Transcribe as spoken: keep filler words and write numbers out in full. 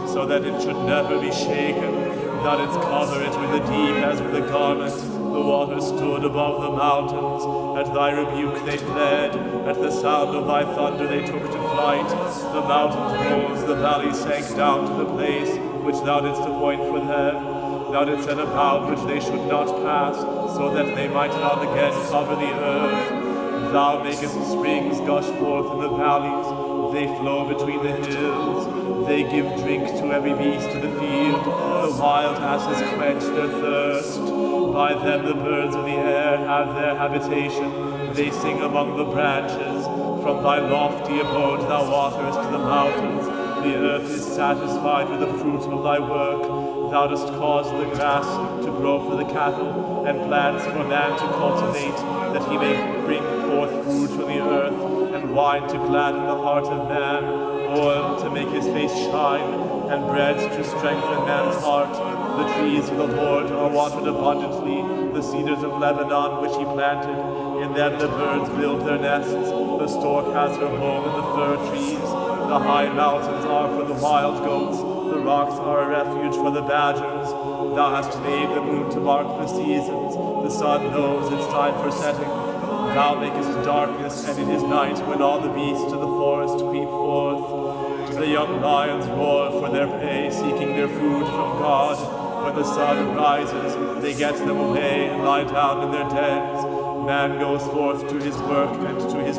so that it should never be shaken. Thou didst cover it with the deep as with a garment. The waters stood above the mountains. At thy rebuke they fled. At the sound of thy thunder they took to flight. The mountains rose, the valleys sank down to the place which thou didst appoint for them. Thou didst set a bound which they should not pass, so that they might not again cover the earth. Thou makest springs gush forth in the valleys. They flow between the hills. They give drink to every beast of the field. The wild asses quench their thirst. By them the birds of the air have their habitation. They sing among the branches. From thy lofty abode thou waterest the mountains. The earth is satisfied with the fruit of thy work. Thou dost cause the grass to grow for the cattle, and plants for man to cultivate, that he may bring forth food from the earth, and wine to gladden the heart of man, oil to make his face shine, and bread to strengthen man's heart. The trees of the Lord are watered abundantly, the cedars of Lebanon which he planted. In them the birds build their nests, the stork has her home in the fir trees. The high mountains are for the wild goats, the rocks are a refuge for the badgers. Thou hast made the moon to mark the seasons, the sun knows its time for setting. Thou makest darkness, and it is night when all the beasts of the forest creep forth. The young lions roar for their prey, seeking their food from God. When the sun rises, they get them away and lie down in their dens. Man goes forth to his work and to his